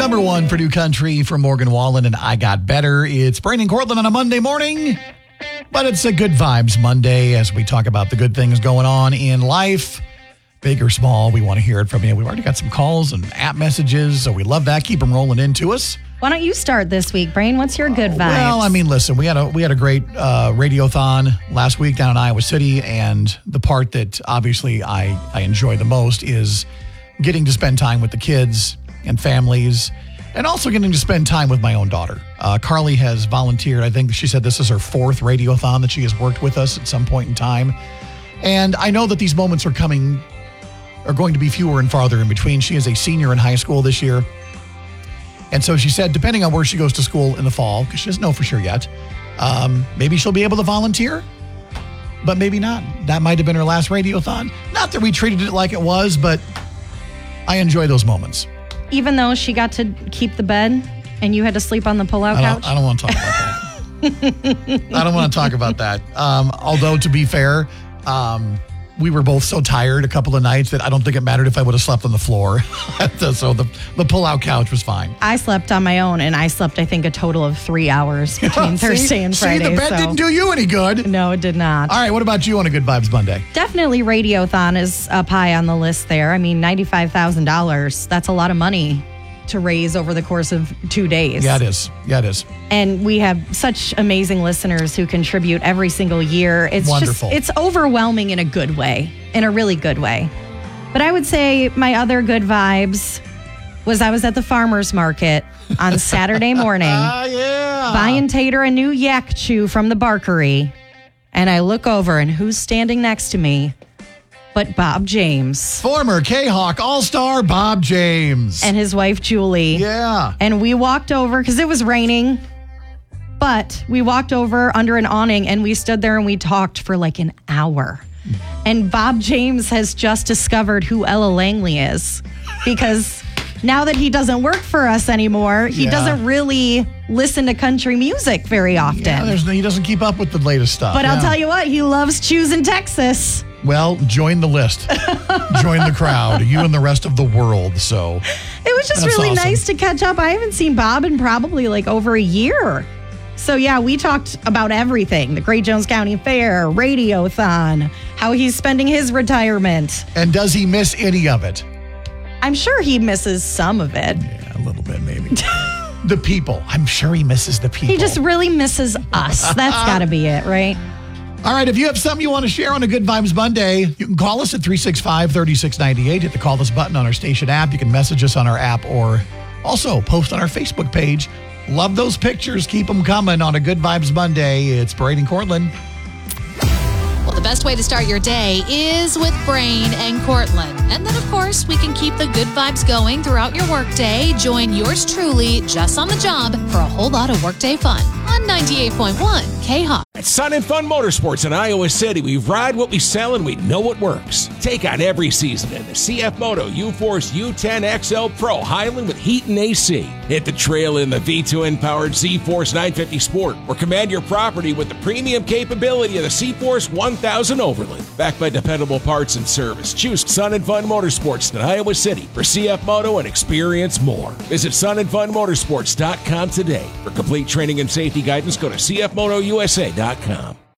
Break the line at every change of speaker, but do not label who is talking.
Number one for New Country from Morgan Wallen and I Got Better. It's Brain and Cortland on a Monday morning, but it's a Good Vibes Monday as we talk about the good things going on in life. Big or small, we want to hear it from you. We've already got some calls and app messages, so we love that. Keep them rolling into us.
Why don't you start this week, Brain? What's your good vibes?
Well, I mean, listen, we had a great radiothon last week down in Iowa City, and the part that obviously I enjoy the most is getting to spend time with the kids and families, and also getting to spend time with my own daughter. Carly has volunteered. I think she said this is her fourth radiothon that she has worked with us at some point in time, and I know that these moments are going to be fewer and farther in between. She is a senior in high school this year. And so she said, depending on where she goes to school in the fall, because she doesn't know for sure yet, maybe she'll be able to volunteer, but maybe not. That might have been her last radiothon. Not that we treated it like it was, but I enjoy those moments.
Even though she got to keep the bed and you had to sleep on the pull-out couch?
I don't want to talk about that. I don't want to talk about that. Although, to be fair, we were both so tired a couple of nights that I don't think it mattered if I would have slept on the floor. So the pull-out couch was fine.
I slept on my own, and I slept, I think, a total of 3 hours between Thursday and Friday.
See, the bed didn't do you any good.
No, it did not.
All right, what about you on a Good Vibes Monday?
Definitely Radiothon is up high on the list there. I mean, $95,000. That's a lot of money to raise over the course of 2 days.
Yeah, it is.
And we have such amazing listeners who contribute every single year. It's
wonderful.
It's overwhelming in a good way, in a really good way. But I would say my other good vibes was I was at the farmer's market on Saturday morning. Buying Tater a new yak chew from the barkery. And I look over, and who's standing next to me but Bob James.
Former K-Hawk All-Star Bob James.
And his wife, Julie.
Yeah.
And we walked over, because it was raining, but we walked over under an awning, and we stood there and we talked for like an hour. And Bob James has just discovered who Ella Langley is, because now that he doesn't work for us anymore, he doesn't really listen to country music very often.
Yeah, he doesn't keep up with the latest stuff.
But I'll tell you what, he loves choosing Texas.
Well, join the list. Join the crowd. You and the rest of the world. So
it was just really awesome. Nice to catch up. I haven't seen Bob in probably like over a year. So yeah, we talked about everything. The Great Jones County Fair, Radiothon, how he's spending his retirement.
And does he miss any of it?
I'm sure he misses some of it.
Yeah, a little bit maybe. The people. I'm sure he misses the people.
He just really misses us. That's got to be it, right?
All right, if you have something you want to share on a Good Vibes Monday, you can call us at 365-3698. Hit the Call Us button on our station app. You can message us on our app or also post on our Facebook page. Love those pictures. Keep them coming on a Good Vibes Monday. It's Brain and Cortland.
Well, the best way to start your day is with Brain and Cortland. And then, of course, we can keep the good vibes going throughout your workday. Join yours truly, Jess on the Job, for a whole lot of workday fun on 98.1 K-Hawk.
At Sun and Fun Motorsports in Iowa City, we ride what we sell and we know what works. Take on every season in the CF Moto U-Force U10 XL Pro Highland with heat and AC. Hit the trail in the V2N-powered Z-Force 950 Sport or command your property with the premium capability of the C-Force 1000 Overland. Backed by dependable parts and service. Choose Sun and Fun Motorsports in Iowa City for CF Moto and experience more. Visit sunandfunmotorsports.com today. For complete training and safety guidance, go to cfmotousa.com.